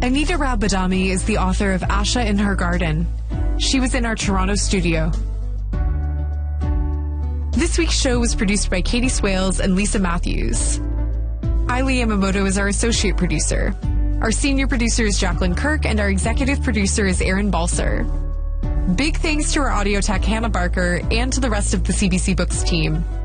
Anita Rao-Badami is the author of Asha in Her Garden. She was in our Toronto studio. This week's show was produced by Katie Swales and Lisa Matthews. Aili Yamamoto is our associate producer. Our senior producer is Jacqueline Kirk, and our executive producer is Aaron Balser. Big thanks to our audio tech, Hannah Barker, and to the rest of the CBC Books team.